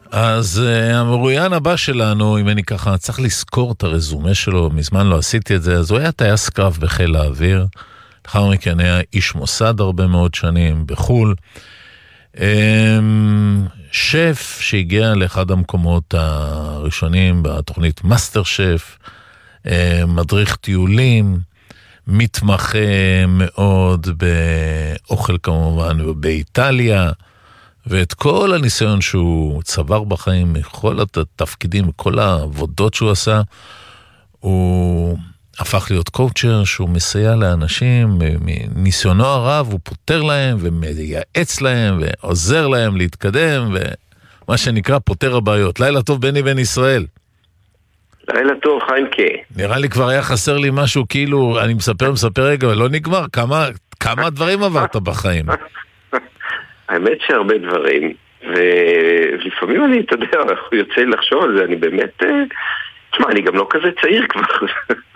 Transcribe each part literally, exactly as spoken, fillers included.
אז uh, המרואיין הבא שלנו, אם אני ככה, צריך לזכור את הרזומה שלו, מזמן לא עשיתי את זה, אז הוא היה טייס קרב בחיל האוויר, לאחר מכן היה איש מוסד הרבה מאוד שנים בחול, um, שף שהגיע לאחד המקומות הראשונים בתוכנית מאסטר שף, um, מדריך טיולים, מתמחה מאוד באוכל כמובן, ובאיטליה, ואת כל הניסיון שהוא צבר בחיים, מכל התפקידים, מכל העבודות שהוא עשה, הוא הפך להיות קואוצ'ר, שהוא מסייע לאנשים, מניסיונו הרב הוא פותר להם, ומייעץ להם, ועוזר להם להתקדם, ומה שנקרא פותר הבעיות. לילה טוב בני בן ישראל. לילה טוב חיינקה. נראה לי כבר היה חסר לי משהו, כאילו, אני מספר, מספר רגע, ולא נגמר, כמה, כמה דברים עברת בחיים? האמת שהרבה דברים, ולפעמים אני, אתה יודע, הוא יוצא לחשוב על זה, אני באמת, תשמע, אני גם לא כזה צעיר כבר.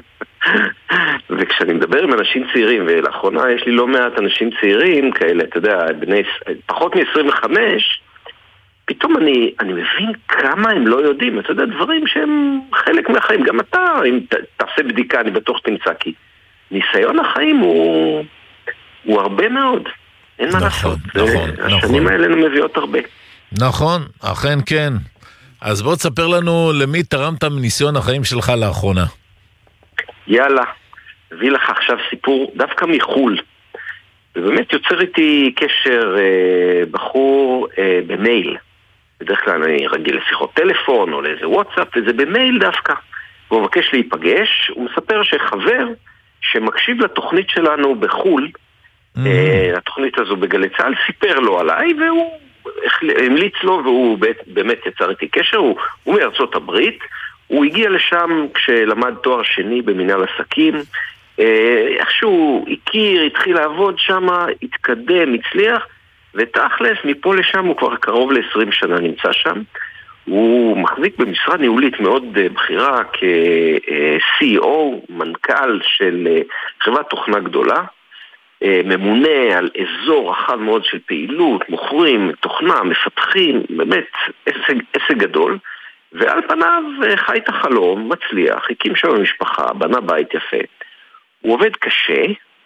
וכשאני מדבר עם אנשים צעירים, ולאחרונה יש לי לא מעט אנשים צעירים כאלה, אתה יודע, בני, פחות מ-עשרים וחמש, פתאום אני, אני מבין כמה הם לא יודעים, אתה יודע, דברים שהם חלק מהחיים. גם אתה, אם ת, תעשה בדיקה, אני בטוח תמצא, כי ניסיון החיים הוא, הוא הרבה מאוד. אין מה לעשות. נכון, השנים נכון. האלה מביאות הרבה. נכון, אכן כן. אז בוא תספר לנו למי תרמת מניסיון החיים שלך לאחרונה. יאללה, הביא לך עכשיו סיפור דווקא מחול. ובאמת יוצר איתי קשר אה, בחור אה, במייל. בדרך כלל אני רגיל לשיחות טלפון או לאיזה וואטסאפ, וזה במייל דווקא. הוא מבקש להיפגש, הוא מספר שחבר שמקשיב לתוכנית שלנו בחול, mm-hmm. אה, התוכנית הזו בגלי צהל, סיפר לו עליי, והוא המליץ לו, והוא באמת יצר איתי קשר, הוא, הוא מארצות הברית, הוא הגיע לשם כשלמד תואר שני במנהל עסקים, איכשהו הכיר, התחיל לעבוד שם, התקדם, הצליח, ותכלס מפה לשם הוא כבר קרוב ל-עשרים שנה נמצא שם. הוא מחזיק במשרה ניהולית מאוד בחירה כ-סי אי או, מנכ"ל של חברת תוכנה גדולה, ממונה על אזור רחב מאוד של פעילות, מוכרים, תוכנה, מפתחים, באמת עסק, עסק גדול, ועל פניו חי את החלום, מצליח, הקים שם משפחה, בנה בית יפה. הוא עובד קשה,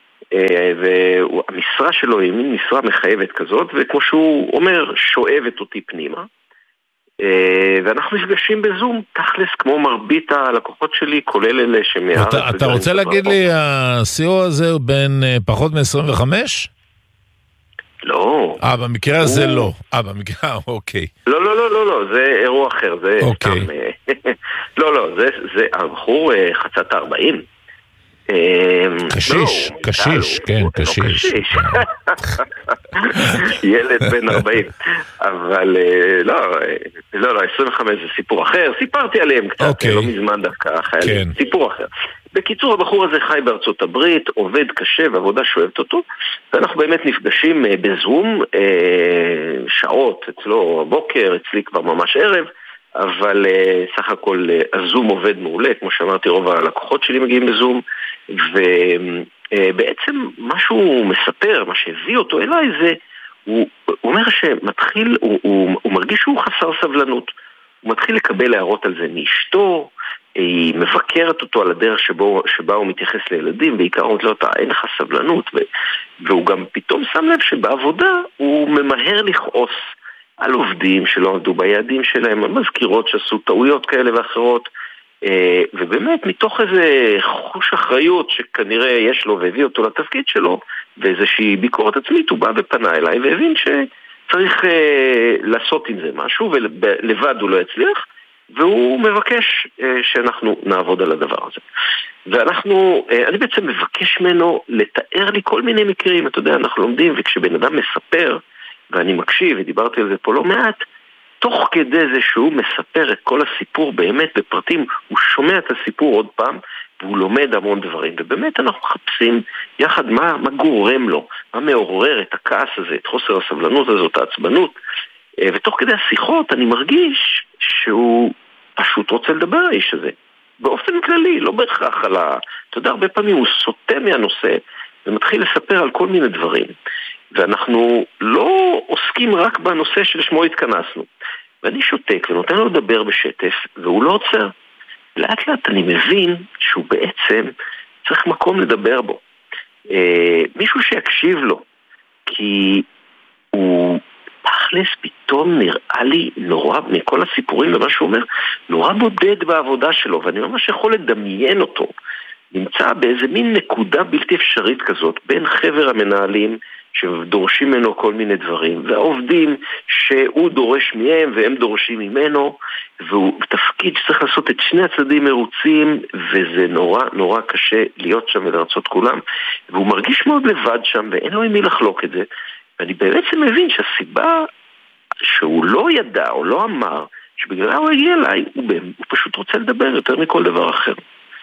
והמשרה שלו היא מין משרה מחייבת כזאת, וכמו שהוא אומר, שואבת אותי פנימה, ואנחנו נפגשים בזום, תכלס כמו מרבית הלקוחות שלי, כולל אלה שמארץ. אתה, אתה רוצה להגיד לי, ה-סי אי או הזה הוא בין פחות מ-עשרים וחמש? לא. אה, במקרה הזה לא. אה, במקרה, אוקיי. לא, לא, לא, לא, לא, זה אירוע אחר, זה אוקיי. לא, לא, זה הבחור חצת ארבעים. קשיש, קשיש, כן, קשיש. ילד בן ארבעים. אבל לא, לא, לא, עשרים וחמש זה סיפור אחר. סיפרתי עליהם קצת, לא מזמן דווקא חיילים. סיפור אחר. בקיצור, הבחור הזה חי בארצות הברית, עובד קשה ועבודה שואבת אותו, ואנחנו באמת נפגשים בזום שעות, אצלו בוקר, אצלי כבר ממש ערב, אבל uh, סך הכל uh, הזום עובד מעולה, כמו שאמרתי, רוב הלקוחות שלי מגיעים בזום, ובעצם uh, מה שהוא מספר, מה שהביא אותו אליי זה, הוא, הוא אומר שמתחיל, הוא, הוא, הוא מרגיש שהוא חסר סבלנות, הוא מתחיל לקבל הערות על זה מאשתו, היא מבקרת אותו על הדרך שבו, שבה הוא מתייחס לילדים, בעיקר אומרת לו, אין לך סבלנות, ו, והוא גם פתאום שם לב שבעבודה הוא ממהר לכעוס, על עובדים שלא עמדו ביעדים שלהם, על מזכירות שעשו טעויות כאלה ואחרות, ובאמת מתוך איזה חוש אחריות שכנראה יש לו והביא אותו לתפקיד שלו, ואיזושהי ביקורת עצמית, הוא בא ופנה אליי והבין שצריך לעשות עם זה משהו, ולבד הוא לא יצליח, והוא מבקש שאנחנו נעבוד על הדבר הזה. ואנחנו, אני בעצם מבקש ממנו לתאר לי כל מיני מקרים, אתה יודע, אנחנו לומדים, וכשבן אדם מספר, ואני מקשיב, ודיברתי על זה פה לא מעט, תוך כדי זה שהוא מספר את כל הסיפור באמת בפרטים, הוא שומע את הסיפור עוד פעם, והוא לומד המון דברים, ובאמת אנחנו מחפשים יחד מה, מה גורם לו, מה מעורר את הכעס הזה, את חוסר הסבלנות הזאת, העצבנות, ותוך כדי השיחות אני מרגיש שהוא פשוט רוצה לדבר האיש הזה, באופן כללי, לא בהכרח על ה... אתה יודע, הרבה פעמים הוא סוטה מהנושא, ומתחיל לספר על כל מיני דברים. ואנחנו לא עוסקים רק בנושא שלשמו התכנסנו. ואני שותק ונותן לו לדבר בשטף, והוא לא עוצר. לאט לאט אני מבין שהוא בעצם צריך מקום לדבר בו. אה, מישהו שיקשיב לו, כי הוא תכלס פתאום נראה לי נורא, מכל הסיפורים ומה שהוא אומר, נורא בודד בעבודה שלו, ואני ממש יכול לדמיין אותו. נמצא באיזה מין נקודה בלתי אפשרית כזאת, בין חבר המנהלים שדורשים ממנו כל מיני דברים, והעובדים שהוא דורש מהם והם דורשים ממנו, והוא תפקיד שצריך לעשות את שני הצדדים מרוצים, וזה נורא נורא קשה להיות שם ולרצות כולם, והוא מרגיש מאוד לבד שם, ואין לו עם מי לחלוק את זה, ואני בעצם מבין שהסיבה שהוא לא ידע או לא אמר, שבגלל הוא הגיע אליי, הוא, הוא פשוט רוצה לדבר יותר מכל דבר אחר.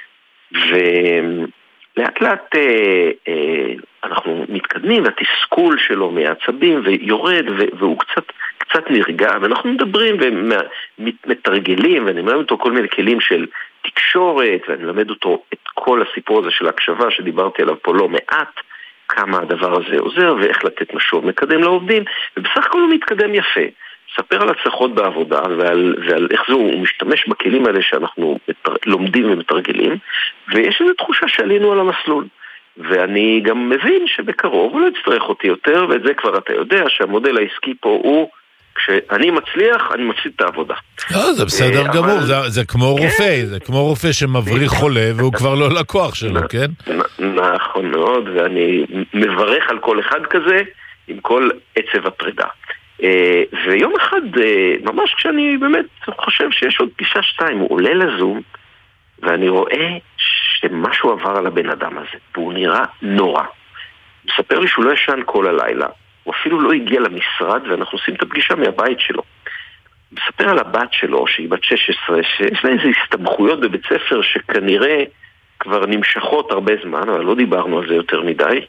ולאט לאט אה, אה, אנחנו מתקדמים, והתסכול שלו מהעצבים ויורד, והוא קצת, קצת נרגע, ואנחנו מדברים ומתרגלים, ואני מלמד אותו כל מיני כלים של תקשורת, ואני מלמד אותו את כל הסיפור הזה של הקשבה שדיברתי עליו פה לא מעט, כמה הדבר הזה עוזר ואיך לתת משוב מקדם לעובדים, ובסך הכל הוא מתקדם יפה. ספר על הצלחות בעבודה ועל, ועל איך זה הוא משתמש בכלים האלה שאנחנו מתר, לומדים ומתרגלים, ויש איזו תחושה שעלינו על המסלול. ואני גם מבין שבקרוב הוא לא יצטרך אותי יותר, ואת זה כבר אתה יודע שהמודל העסקי פה הוא, כשאני מצליח, אני מפסיד את העבודה. לא, זה בסדר גמור, זה כמו רופא, זה כמו רופא שמבריך חולה והוא כבר לא לקוח שלו, כן? נכון מאוד, ואני מברך על כל אחד כזה עם כל עצב הפרידה. ויום אחד, ממש כשאני באמת חושב שיש עוד פגישה שתיים, הוא עולה לזום, ואני רואה שמשהו עבר על הבן אדם הזה, והוא נראה נורא. הוא מספר לי שהוא לא ישן כל הלילה, הוא אפילו לא הגיע למשרד, ואנחנו עושים את הפגישה מהבית שלו. הוא מספר על הבת שלו, שהיא בת שש עשרה, שיש לה איזה הסתבכויות בבית ספר, שכנראה כבר נמשכות הרבה זמן, אבל לא דיברנו על זה יותר מדי,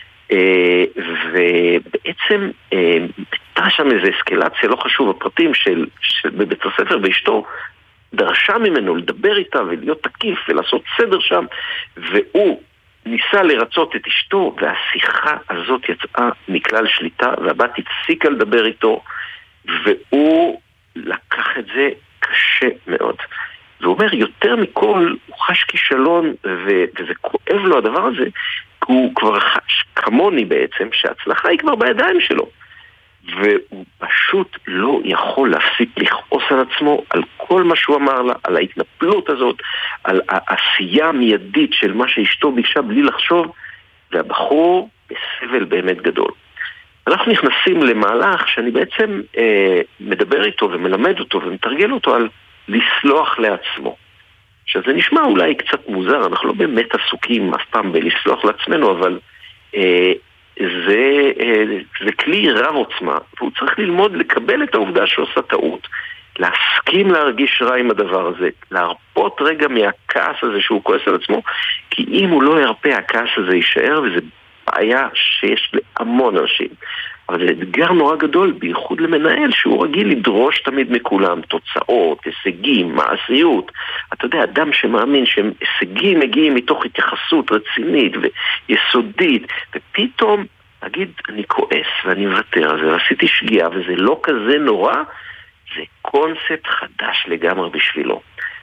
ובעצם הייתה שם איזו אסקלציה, לא חשוב, הפרטים של, של בבית הספר, ואשתו דרשה ממנו לדבר איתה ולהיות תקיף ולעשות סדר שם, והוא ניסה לרצות את אשתו, והשיחה הזאת יצאה מכלל שליטה, והבת הפסיקה לדבר איתו, והוא לקח את זה קשה מאוד. והוא אומר, יותר מכל, הוא חש כישלון, וזה כואב לו הדבר הזה, כי הוא כבר חש כמוני בעצם, שההצלחה היא כבר בידיים שלו. והוא פשוט לא יכול להפסיק לכעוס על עצמו, על כל מה שהוא אמר לה, על ההתנפלות הזאת, על העשייה המיידית של מה שאשתו ביקשה בלי לחשוב, והבחור בסבל באמת גדול. אנחנו נכנסים למהלך שאני בעצם אה, מדבר איתו ומלמד אותו ומתרגל אותו על לסלוח לעצמו. שזה נשמע אולי קצת מוזר, אנחנו לא באמת עסוקים אף פעם בלסלוח לעצמנו, אבל אה, זה, אה, זה כלי רב עוצמה, והוא צריך ללמוד לקבל את העובדה שעושה טעות, להסכים להרגיש רע עם הדבר הזה, להרפות רגע מהכעס הזה שהוא כועס על עצמו, כי אם הוא לא ירפה, הכעס הזה יישאר, וזה בעיה שיש להמון אנשים. אבל זה אתגר נורא גדול, בייחוד למנהל, שהוא רגיל לדרוש תמיד מכולם, תוצאות, הישגים, מעשיות. אתה יודע, אדם שמאמין שהישגים מגיעים מתוך התייחסות רצינית ויסודית, ופתאום, אגיד, אני כועס ואני מוותר על זה, ועשיתי שגיאה, וזה לא כזה נורא, זה קונספט חדש לגמרי בשבילו.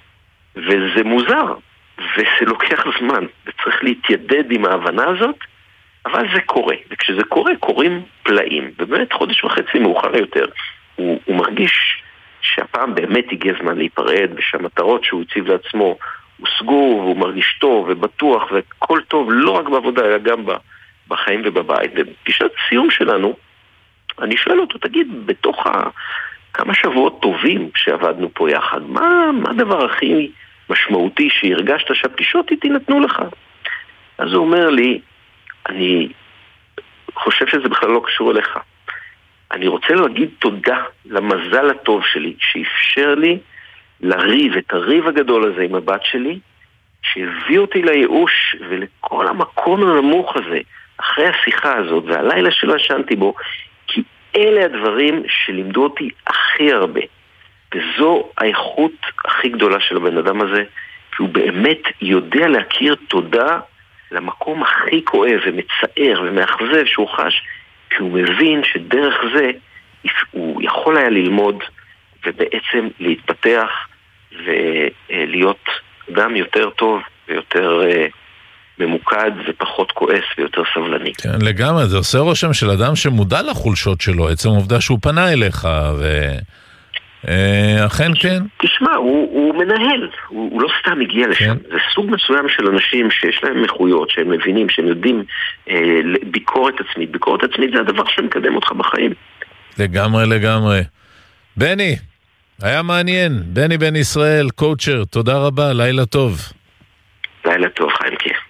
וזה מוזר, וזה לוקח זמן, וצריך להתיידד עם ההבנה הזאת, אבל זה קורה, וכשזה קורה, קורים פלאים, ובאמת חודש וחצי מאוחר יותר, הוא, הוא מרגיש שהפעם באמת הגיע זמן להיפרד, ושהמטרות שהוא הציב לעצמו הושגו, והוא מרגיש טוב ובטוח, וכל טוב, לא רק בעבודה, אלא גם בחיים ובבית. ובפגישת סיום שלנו, אני שואל אותו, תגיד, בתוך ה... כמה שבועות טובים שעבדנו פה יחד, מה, מה הדבר הכי משמעותי שהרגשת שהפגישות איתי נתנו לך? אז הוא אומר לי, אני חושב שזה בכלל לא קשור אליך. אני רוצה להגיד תודה למזל הטוב שלי, שאפשר לי לריב את הריב הגדול הזה עם הבת שלי, שהביא אותי לייאוש ולכל המקום הנמוך הזה, אחרי השיחה הזאת והלילה שלא ישנתי בו, כי אלה הדברים שלימדו אותי הכי הרבה. וזו האיכות הכי גדולה של הבן אדם הזה, כי הוא באמת יודע להכיר תודה למקום הכי כואב ומצער ומאכזב שהוא חש, כי הוא מבין שדרך זה הוא יכול היה ללמוד ובעצם להתפתח ולהיות גם יותר טוב ויותר ממוקד ופחות כועס ויותר סבלני. כן, לגמרי, זה עושה רושם של אדם שמודע לחולשות שלו, עצם העובדה שהוא פנה אליך, ואכן כן. תשמע, הוא, הוא מנהל, הוא, הוא לא סתם הגיע לשם. כן. זה סוג מסוים של אנשים שיש להם מחויות, שהם מבינים, שהם יודעים אה, ביקורת עצמית. ביקורת עצמית זה הדבר שמקדם אותך בחיים. לגמרי, לגמרי. בני, היה מעניין. בני בן ישראל, קואוצ'ר, תודה רבה, לילה טוב. לילה טוב, חיים כיף.